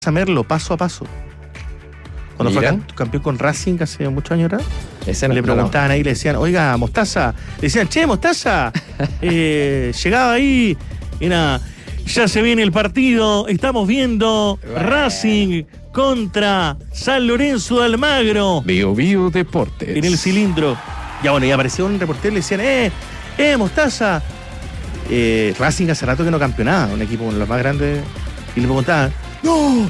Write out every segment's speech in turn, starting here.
Merlo, paso a paso. Cuando fue campeón con Racing hace muchos años atrás, le preguntaban ahí, le decían, oiga, Mostaza, le decían, che, Mostaza, llegaba ahí, era, ya se viene el partido, estamos viendo Racing contra San Lorenzo de Almagro. Bio Deportes. En el cilindro. Ya bueno, y apareció un reportero y le decían, Mostaza. Racing hace rato que no campeonaba, un equipo uno de los más grandes, y le preguntaban, no,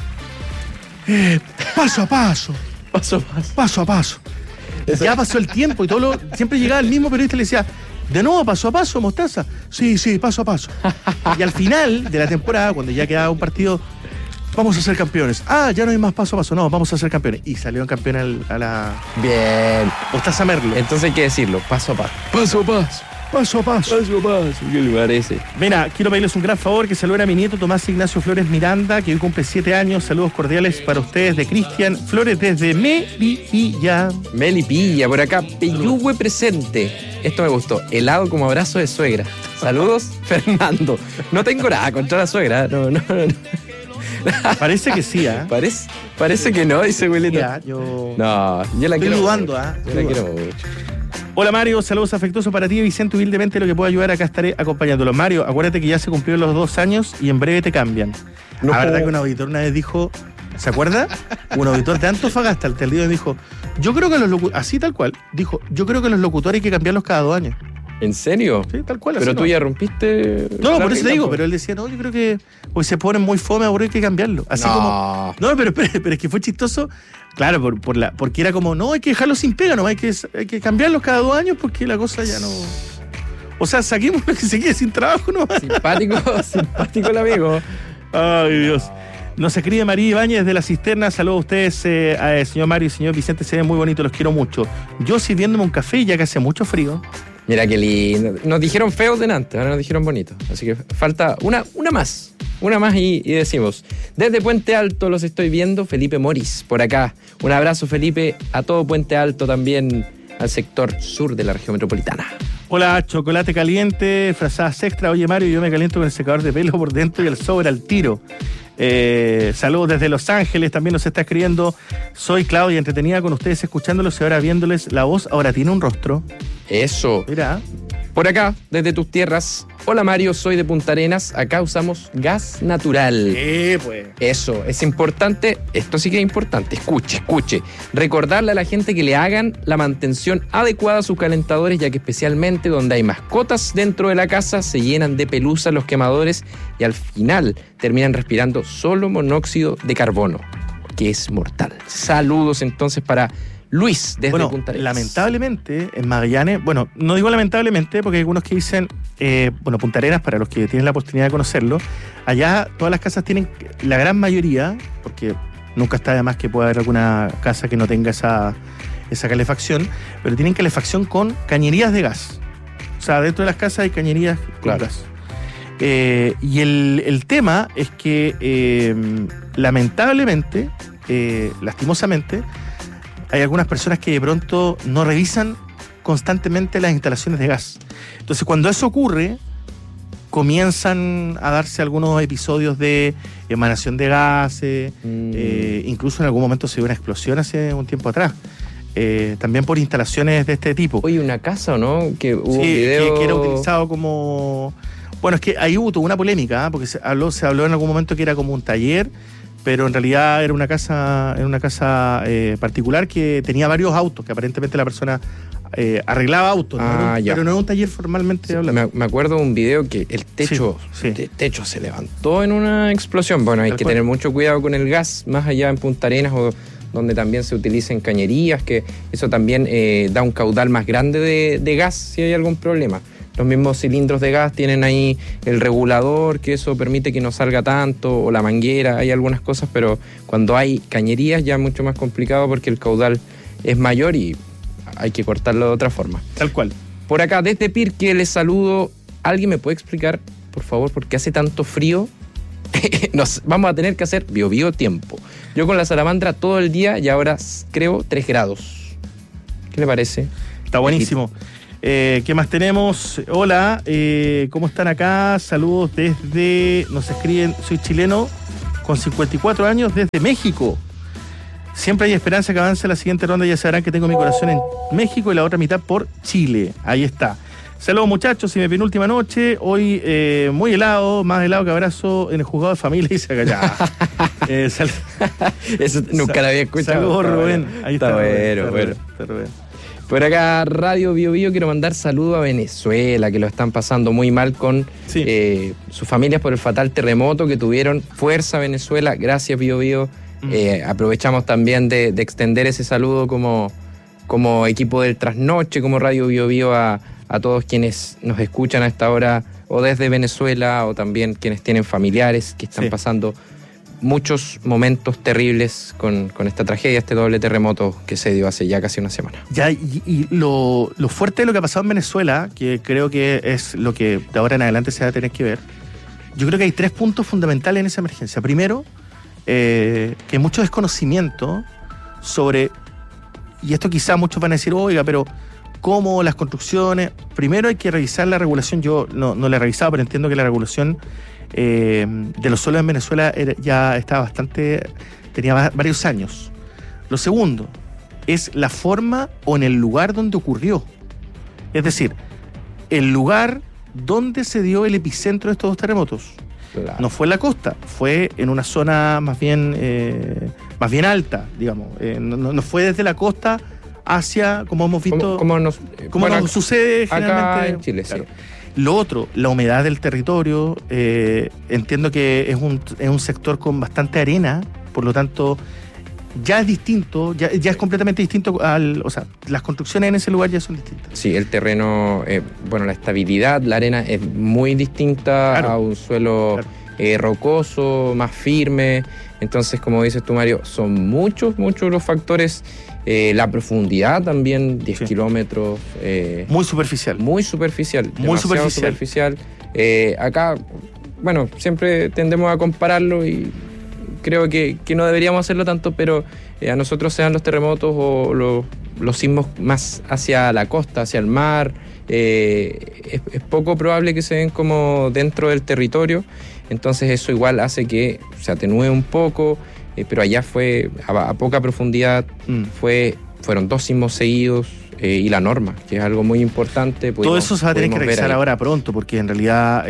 paso a paso. Paso a paso. Ya pasó el tiempo y siempre llegaba el mismo periodista y le decía, ¿de nuevo paso a paso, Mostaza? Sí, paso a paso. Y al final de la temporada, cuando ya quedaba un partido, vamos a ser campeones. Ya no hay más paso a paso, no, vamos a ser campeones. Y salió campeón a la... Bien. Mostaza Merlo. Entonces hay que decirlo, paso a paso. Paso a paso. Paso a paso. Paso a paso. ¿Qué le parece? Mira, quiero pedirles un gran favor, que saluden a mi nieto Tomás Ignacio Flores Miranda, que hoy cumple 7 años. Saludos cordiales para ustedes de Cristian Flores desde Melipilla. Melipilla, por acá, Peyúgue presente. Esto me gustó. Helado como abrazo de suegra. Saludos, Fernando. No tengo nada contra la suegra. No. Parece que sí, Parece que no, dice Wilito. Yo la estoy quiero. Dudando, Yo la quiero mucho. Hola Mario, saludos afectuosos para ti y Vicente, humildemente lo que pueda ayudar acá estaré acompañándolo. Mario, acuérdate que ya se cumplieron los 2 años y en breve te cambian. La verdad que un auditor una vez dijo, ¿se acuerda? Un auditor de Antofagasta, el día dijo, yo creo que los locutores, así tal cual, dijo, yo creo que los locutores hay que cambiarlos cada 2 años. ¿En serio? Sí, tal cual. Pero tú ya rompiste... No, por eso te digo, pero él decía, no, yo creo que pues se ponen muy fome, ahora hay que cambiarlo. Así como... No, pero es que fue chistoso, claro, porque era como, no, hay que dejarlo sin pega, no, hay que cambiarlos cada 2 años porque la cosa ya no... O sea, saquemos lo que se quede sin trabajo, ¿no? Simpático el amigo. Ay, Dios. Nos escribe María Ibáñez de La Cisterna. Saludos a ustedes, señor Mario y señor Vicente, se ven muy bonitos, los quiero mucho. Yo sirviéndome un café ya que hace mucho frío. Mira qué lindo. Nos dijeron feos delante, ahora nos dijeron bonitos. Así que falta una más. Una más y decimos. Desde Puente Alto los estoy viendo, Felipe Moris, por acá. Un abrazo, Felipe, a todo Puente Alto, también al sector sur de la región metropolitana. Hola, chocolate caliente, frazadas extra. Oye, Mario, yo me caliento con el secador de pelo por dentro y el sobre al tiro. Saludos desde Los Ángeles, también nos está escribiendo. Soy Claudia, entretenida con ustedes, escuchándolos y ahora viéndoles la voz. Ahora tiene un rostro. Eso. Mira. Por acá, desde tus tierras. Hola Mario, soy de Punta Arenas. Acá usamos gas natural. Pues. Eso, es importante. Esto sí que es importante. Escuche. Recordarle a la gente que le hagan la mantención adecuada a sus calentadores, ya que especialmente donde hay mascotas dentro de la casa se llenan de pelusa los quemadores y al final terminan respirando solo monóxido de carbono, que es mortal. Saludos entonces para Luis, desde Punta Arenas. Lamentablemente, en Magallanes, no digo lamentablemente porque hay algunos que dicen, Punta Arenas, para los que tienen la oportunidad de conocerlo, allá todas las casas tienen, la gran mayoría, porque nunca está de más que pueda haber alguna casa que no tenga esa calefacción, pero tienen calefacción con cañerías de gas. O sea, dentro de las casas hay cañerías con gas. Y el tema es que, lamentablemente, lastimosamente, hay algunas personas que de pronto no revisan constantemente las instalaciones de gas. Entonces, cuando eso ocurre, comienzan a darse algunos episodios de emanación de gases, incluso en algún momento se dio una explosión hace un tiempo atrás, también por instalaciones de este tipo. Oye, una casa, ¿no? Que hubo un video... que era utilizado como... Bueno, es que ahí hubo toda una polémica, porque se habló en algún momento que era como un taller, pero en realidad era una casa particular que tenía varios autos, que aparentemente la persona arreglaba autos, pero no era un taller formalmente hablando. Me acuerdo de un video que el techo se levantó en una explosión. Bueno, hay que tener mucho cuidado con el gas, más allá en Punta Arenas o donde también se utilicen cañerías, que eso también da un caudal más grande de gas si hay algún problema. Los mismos cilindros de gas tienen ahí el regulador, que eso permite que no salga tanto, o la manguera, hay algunas cosas, pero cuando hay cañerías ya es mucho más complicado porque el caudal es mayor y hay que cortarlo de otra forma. Tal cual. Por acá, desde Pirque, les saludo. ¿Alguien me puede explicar, por favor, por qué hace tanto frío? Nos vamos a tener que hacer bio tiempo. Yo con la salamandra todo el día y ahora creo 3 grados. ¿Qué le parece? Está buenísimo. ¿Qué más tenemos? Hola, ¿cómo están acá? Saludos desde... Nos escriben, soy chileno con 54 años desde México. Siempre hay esperanza que avance la siguiente ronda. Ya sabrán que tengo mi corazón en México y la otra mitad por Chile. Ahí está. Saludos, muchachos, y mi penúltima noche. Hoy muy helado, más helado que abrazo en el juzgado de familia y se acá. Eso nunca lo había escuchado. Saludos, Rubén. Ahí está. Bueno. Por acá, Radio Bio Bio, quiero mandar saludos a Venezuela, que lo están pasando muy mal con sus familias por el fatal terremoto que tuvieron. Fuerza, Venezuela. Gracias, Bio Bio. Aprovechamos también de extender ese saludo como equipo del Trasnoche, como Radio Bio Bio a todos quienes nos escuchan a esta hora, o desde Venezuela, o también quienes tienen familiares que están pasando muchos momentos terribles con esta tragedia, este doble terremoto que se dio hace ya casi una semana. Ya, y lo fuerte de lo que ha pasado en Venezuela, que creo que es lo que de ahora en adelante se va a tener que ver, yo creo que hay 3 puntos fundamentales en esa emergencia. Primero, que hay mucho desconocimiento sobre, y esto quizá muchos van a decir, oiga, pero ¿cómo las construcciones? Primero hay que revisar la regulación. Yo no la he revisado, pero entiendo que la regulación de los suelos en Venezuela ya estaba tenía varios años. Lo segundo es la forma o en el lugar donde ocurrió. Es decir, el lugar donde se dio el epicentro de estos 2 terremotos. Claro. No fue en la costa, fue en una zona más bien alta, digamos. No fue desde la costa hacia, como hemos visto, como nos sucede generalmente acá en Chile. Claro. Sí. Lo otro, la humedad del territorio. Entiendo que es un sector con bastante arena, por lo tanto ya es distinto, ya es completamente distinto o sea, las construcciones en ese lugar ya son distintas. Sí, el terreno, la estabilidad, la arena es muy distinta a un suelo rocoso, más firme. Entonces, como dices tú, Mario, son muchos los factores. La profundidad también, 10 kilómetros. Muy superficial. Muy superficial. Acá, siempre tendemos a compararlo y creo que no deberíamos hacerlo tanto, pero a nosotros sean los terremotos o los sismos más hacia la costa, hacia el mar, es poco probable que se den como dentro del territorio. Entonces eso igual hace que se atenúe un poco. Pero allá fue a poca profundidad, fueron 2 sismos seguidos y la norma, que es algo muy importante. Todo eso se va a tener que revisar ahora pronto, porque en realidad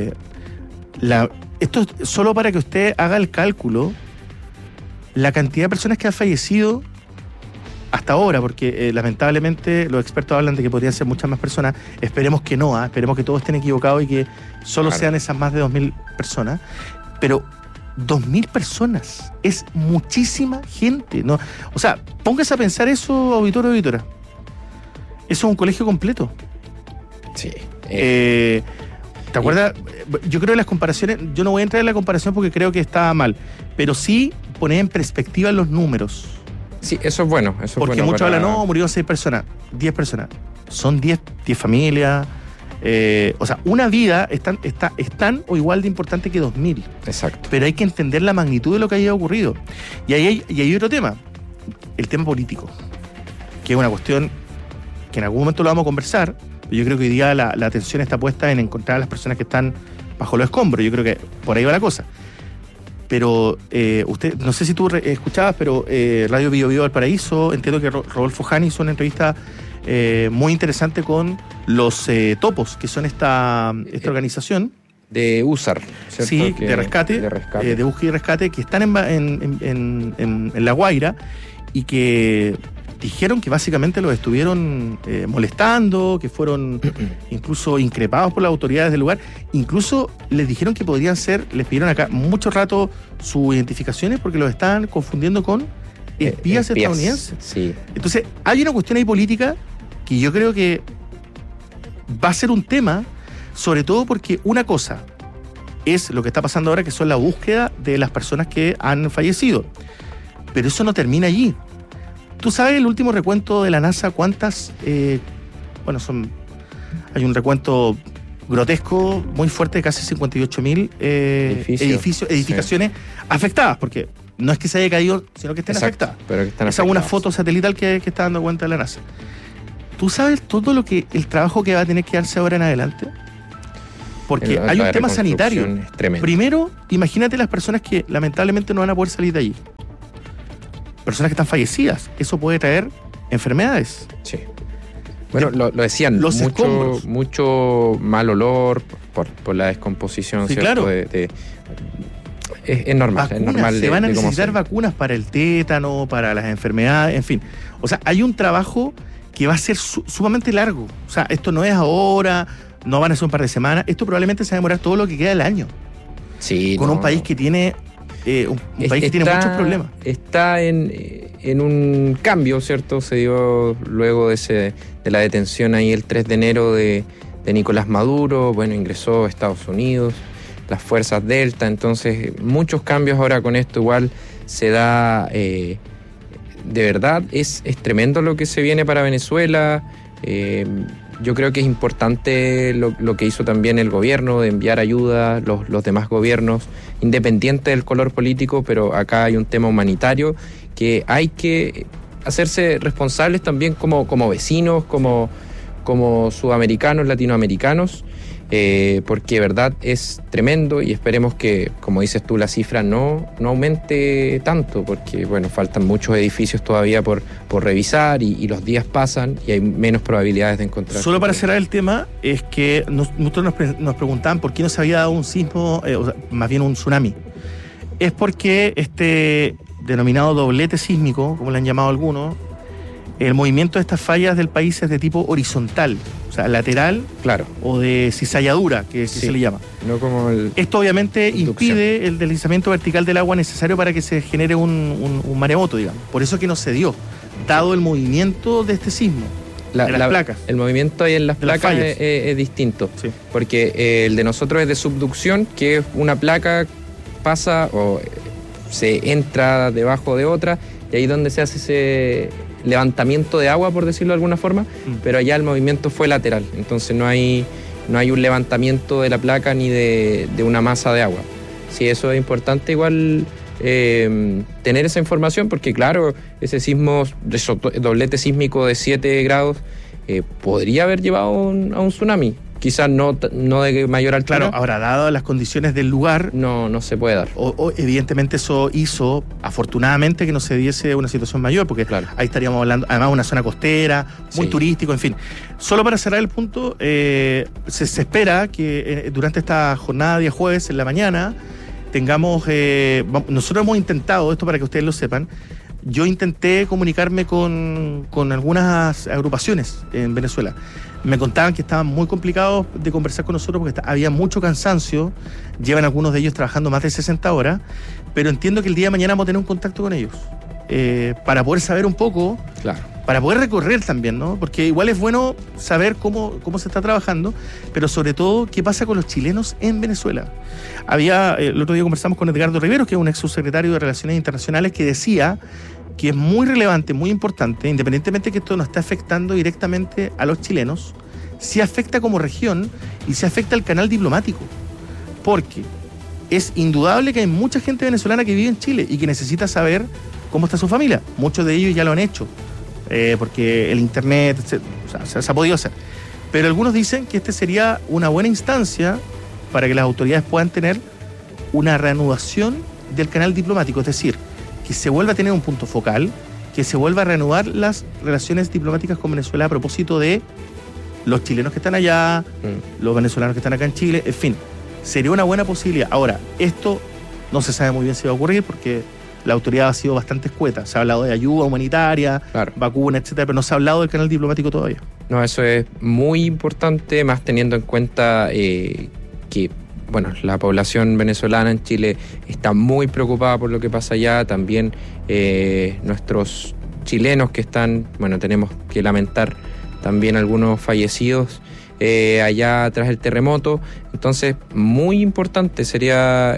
esto es solo para que usted haga el cálculo, la cantidad de personas que han fallecido hasta ahora, porque lamentablemente los expertos hablan de que podrían ser muchas más personas. Esperemos que no, esperemos que todos estén equivocados y que solo sean esas más de 2.000 personas, pero 2.000 personas es muchísima gente, ¿no? O sea, póngase a pensar eso, auditorio y auditora. Eso es un colegio completo. Sí. ¿Te acuerdas? Yo creo que las comparaciones, yo no voy a entrar en la comparación porque creo que está mal, pero sí poner en perspectiva los números. Sí, eso es bueno. Porque muchos hablan, no, murieron 6 personas, 10 personas. Son 10 familias. O sea, una vida es tan o igual de importante que 2.000. Pero Pero hay que entender la magnitud de lo que haya ocurrido. Y hay otro tema, el tema político, que es una cuestión que en algún momento lo vamos a conversar. Yo creo que hoy día la atención está puesta en encontrar a las personas que están bajo los escombros. Yo creo que por ahí va la cosa. Pero usted, no sé si tú escuchabas, pero Radio Bio Bio Valparaíso, entiendo que Rodolfo Jani hizo una entrevista muy interesante con los topos, que son esta organización de USAR, ¿cierto? Sí, de rescate, de búsqueda y rescate, que están en La Guaira y que dijeron que básicamente los estuvieron molestando, que fueron incluso increpados por las autoridades del lugar. Incluso les dijeron que podrían ser, les pidieron acá mucho rato sus identificaciones porque los estaban confundiendo con espías estadounidenses. Sí. Entonces, hay una cuestión ahí política que yo creo que va a ser un tema, sobre todo porque una cosa es lo que está pasando ahora, que son la búsqueda de las personas que han fallecido. Pero eso no termina allí. ¿Tú sabes el último recuento de la NASA cuántas? Hay un recuento grotesco, muy fuerte, de casi 58.000 edificaciones afectadas, porque no es que se haya caído, sino que estén afectadas. Pero que están Esa es una foto satelital que está dando cuenta de la NASA. ¿Tú sabes todo el trabajo que va a tener que darse ahora en adelante? Porque hay un tema sanitario. Primero, imagínate las personas que lamentablemente no van a poder salir de allí. Personas que están fallecidas. Eso puede traer enfermedades. Sí. Bueno, lo decían, mucho mal olor por la descomposición, sí, ¿cierto? Claro. Es normal, vacunas, es normal. Se van a necesitar vacunas para el tétano, para las enfermedades, en fin. O sea, hay un trabajo que va a ser sumamente largo. O sea, esto no es ahora, no van a ser un par de semanas. Esto probablemente se va a demorar todo lo que queda del año. Sí. Con un país que tiene país que tiene muchos problemas. Está en un cambio, ¿cierto? Se dio luego de la detención ahí el 3 de enero de Nicolás Maduro. Bueno, ingresó a Estados Unidos, las fuerzas Delta. Entonces, muchos cambios ahora con esto. Igual se da... de verdad, es tremendo lo que se viene para Venezuela. Yo creo que es importante lo que hizo también el gobierno de enviar ayuda, los demás gobiernos, independiente del color político, pero acá hay un tema humanitario que hay que hacerse responsables también como vecinos, como sudamericanos, latinoamericanos, porque de verdad es tremendo y esperemos que, como dices tú, la cifra no aumente tanto, porque bueno, faltan muchos edificios todavía por revisar y los días pasan y hay menos probabilidades de encontrar. Solo para cerrar el tema, es que nosotros nos preguntaban por qué no se había dado un sismo, o sea, más bien un tsunami. Es porque este denominado doblete sísmico, como le han llamado algunos, el movimiento de estas fallas del país es de tipo horizontal, o sea, lateral, claro, o de cizalladura, que se le llama. No como esto obviamente impide el deslizamiento vertical del agua necesario para que se genere un maremoto, digamos. Por eso que no se dio, dado el movimiento de este sismo. De las placas. El movimiento ahí en las placas es distinto, sí. Porque el de nosotros es de subducción, que es una placa pasa o se entra debajo de otra, y ahí es donde se hace ese levantamiento de agua, por decirlo de alguna forma, pero allá el movimiento fue lateral, entonces no hay un levantamiento de la placa ni de una masa de agua. Sí, eso es importante igual tener esa información, porque claro, ese sismo, doblete sísmico de 7 grados, podría haber llevado a un tsunami. Quizás no de mayor altura. Claro, ahora, dado las condiciones del lugar... No se puede dar. Evidentemente eso hizo, afortunadamente, que no se diese una situación mayor, porque claro, ahí estaríamos hablando, además, de una zona costera, muy turístico, en fin. Solo para cerrar el punto, se espera que durante esta jornada de día jueves, en la mañana, tengamos... nosotros hemos intentado, esto para que ustedes lo sepan, yo intenté comunicarme con algunas agrupaciones en Venezuela. Me contaban que estaban muy complicados de conversar con nosotros porque había mucho cansancio. Llevan algunos de ellos trabajando más de 60 horas, pero entiendo que el día de mañana vamos a tener un contacto con ellos para poder saber un poco, claro, para poder recorrer también, ¿no? Porque igual es bueno saber cómo se está trabajando, pero sobre todo qué pasa con los chilenos en Venezuela. El otro día conversamos con Edgardo Riveros, que es un ex subsecretario de Relaciones Internacionales, que decía que es muy relevante, muy importante, independientemente que esto no esté afectando directamente a los chilenos, sí afecta como región y sí afecta al canal diplomático, porque es indudable que hay mucha gente venezolana que vive en Chile y que necesita saber cómo está su familia. Muchos de ellos ya lo han hecho, porque el internet se ha podido hacer. Pero algunos dicen que este sería una buena instancia para que las autoridades puedan tener una reanudación del canal diplomático, es decir, que se vuelva a tener un punto focal, que se vuelva a reanudar las relaciones diplomáticas con Venezuela a propósito de los chilenos que están allá, los venezolanos que están acá en Chile, en fin, sería una buena posibilidad. Ahora, esto no se sabe muy bien si va a ocurrir porque la autoridad ha sido bastante escueta. Se ha hablado de ayuda humanitaria, claro, vacuna, etcétera, pero no se ha hablado del canal diplomático todavía. No, eso es muy importante, más teniendo en cuenta que bueno, la población venezolana en Chile está muy preocupada por lo que pasa allá. También nuestros chilenos que están, bueno, tenemos que lamentar también algunos fallecidos allá tras el terremoto. Entonces, muy importante, sería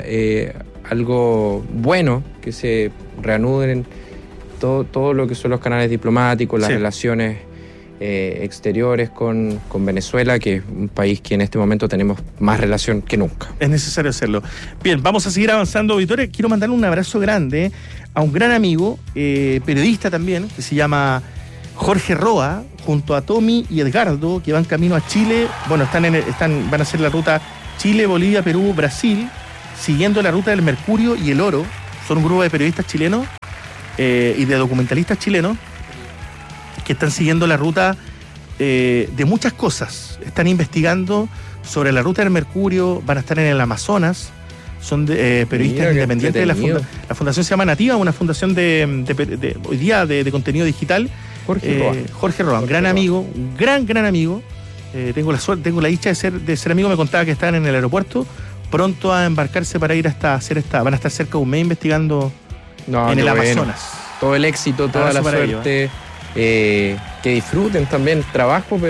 algo bueno que se reanuden todo lo que son los canales diplomáticos, las relaciones exteriores con Venezuela, que es un país que en este momento tenemos más relación que nunca. Es necesario hacerlo. Bien, vamos a seguir avanzando, auditores. Quiero mandarle un abrazo grande a un gran amigo, periodista también, que se llama Jorge Roa, junto a Tommy y Edgardo, que van camino a Chile. Bueno, van a hacer la ruta Chile, Bolivia, Perú, Brasil, siguiendo la ruta del mercurio y el oro. Son un grupo de periodistas chilenos y de documentalistas chilenos que están siguiendo la ruta de muchas cosas. Están investigando sobre la ruta del mercurio, van a estar en el Amazonas. Son periodistas independientes de la fundación se llama Nativa, una fundación hoy día de contenido digital. Jorge Roan, gran amigo, un gran amigo. Tengo la dicha de ser amigo. Me contaba que están en el aeropuerto, pronto a embarcarse para ir van a estar cerca de un mes investigando en el Amazonas. Todo el éxito, toda la suerte. Que disfruten también el trabajo,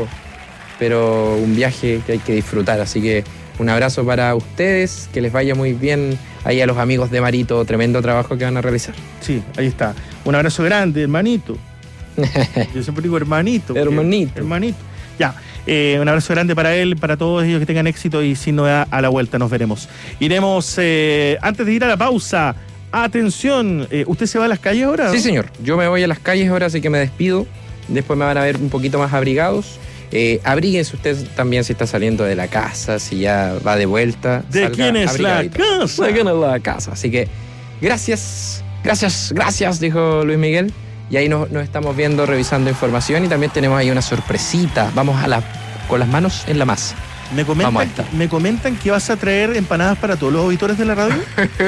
pero un viaje que hay que disfrutar. Así que un abrazo para ustedes, que les vaya muy bien ahí a los amigos de Marito, tremendo trabajo que van a realizar. Sí, ahí está. Un abrazo grande, hermanito. Yo siempre digo hermanito. Hermanito. Ya, un abrazo grande para él, para todos ellos, que tengan éxito y sin novedad a la vuelta nos veremos. Iremos, antes de ir a la pausa, atención, ¿usted se va a las calles ahora? Sí, señor, yo me voy a las calles ahora, así que me despido. Después me van a ver un poquito más abrigados. Abríguense usted también si está saliendo de la casa, si ya va de vuelta. ¿De quién es la casa? ¿De quién es la casa? Así que gracias, dijo Luis Miguel. Y ahí nos estamos viendo, revisando información, y también tenemos ahí una sorpresita. Vamos con las manos en la masa. Me comentan que vas a traer empanadas para todos los auditores de la radio.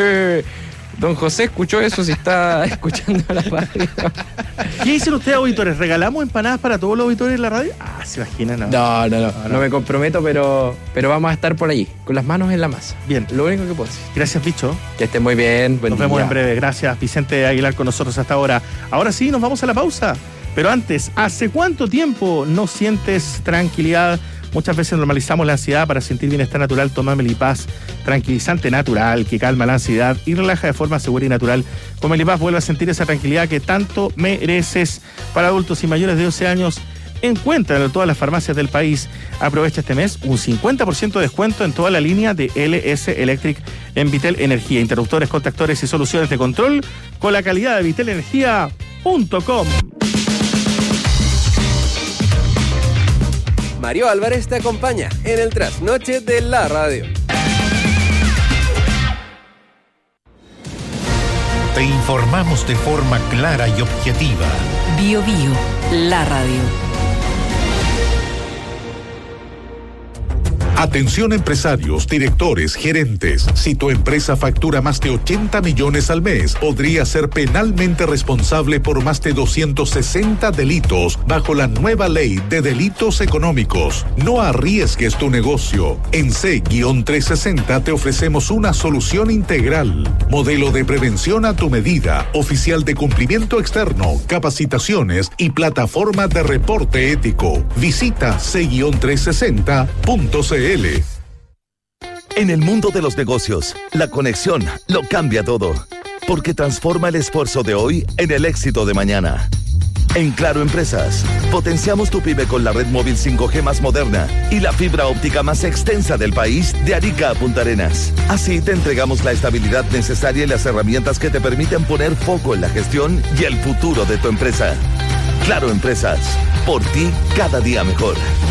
Don José escuchó eso, si está escuchando la radio. ¿Qué dicen ustedes, auditores? ¿Regalamos empanadas para todos los auditores de la radio? ¿Se imaginan? No me comprometo, pero vamos a estar por allí, con las manos en la masa. Bien. Lo único que puedo decir. Gracias, bicho. Que estén muy bien. Nos vemos en breve. Gracias, Vicente Aguilar, con nosotros hasta ahora. Ahora sí, nos vamos a la pausa. Pero antes, ¿hace cuánto tiempo no sientes tranquilidad? Muchas veces normalizamos la ansiedad. Para sentir bienestar natural, toma Melipaz, tranquilizante natural que calma la ansiedad y relaja de forma segura y natural. Con Melipaz vuelve a sentir esa tranquilidad que tanto mereces. Para adultos y mayores de 12 años, encuéntralo en todas las farmacias del país. Aprovecha este mes un 50% de descuento en toda la línea de LS Electric en Vitel Energía. Interruptores, contactores y soluciones de control con la calidad de vitelenergia.com. Mario Álvarez te acompaña en el trasnoche de la radio. Te informamos de forma clara y objetiva. Bio, la radio. Atención empresarios, directores, gerentes. Si tu empresa factura más de 80 millones al mes, podría ser penalmente responsable por más de 260 delitos bajo la nueva ley de delitos económicos. No arriesgues tu negocio. En C-360 te ofrecemos una solución integral. Modelo de prevención a tu medida, oficial de cumplimiento externo, capacitaciones y plataforma de reporte ético. Visita C-360.cl. En el mundo de los negocios, la conexión lo cambia todo, porque transforma el esfuerzo de hoy en el éxito de mañana. En Claro Empresas, potenciamos tu pyme con la red móvil 5G más moderna y la fibra óptica más extensa del país, de Arica a Punta Arenas. Así te entregamos la estabilidad necesaria y las herramientas que te permiten poner foco en la gestión y el futuro de tu empresa. Claro Empresas, por ti cada día mejor.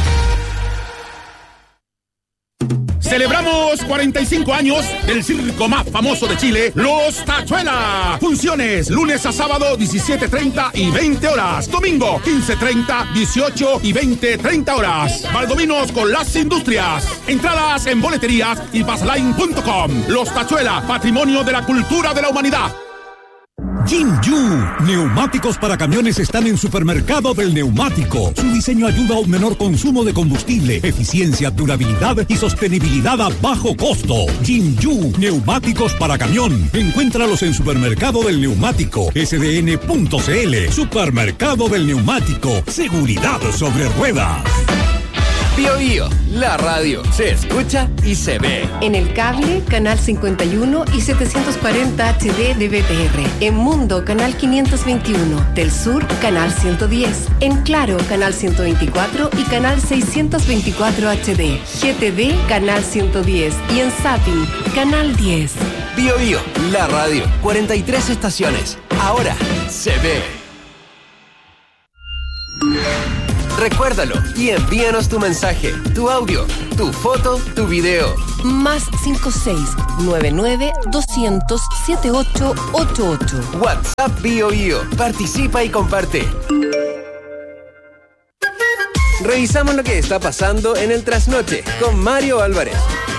Celebramos 45 años del circo más famoso de Chile, Los Tachuela. Funciones lunes a sábado 17:30 y 20 horas. Domingo 15:30, 18 y 20:30 horas. Valdominos con las industrias. Entradas en boleterías y passline.com. Los Tachuela, patrimonio de la cultura de la humanidad. Jinju, neumáticos para camiones están en Supermercado del Neumático. Su diseño ayuda a un menor consumo de combustible, eficiencia, durabilidad y sostenibilidad a bajo costo. Jinju, neumáticos para camión. Encuéntralos en Supermercado del Neumático, sdn.cl. Supermercado del Neumático, seguridad sobre ruedas. Bio, la radio se escucha y se ve. En el cable, canal 51 y 740 HD de BTR. En Mundo, canal 521. Del Sur, canal 110. En Claro, canal 124 y canal 624 HD. GTV, canal 110. Y en Zapping, canal 10. Bio, la radio. 43 estaciones. Ahora se ve. Recuérdalo y envíanos tu mensaje, tu audio, tu foto, tu video. Más 56-99-200-7888. WhatsApp BioBio. Participa y comparte. Revisamos lo que está pasando en el trasnoche con Mario Álvarez.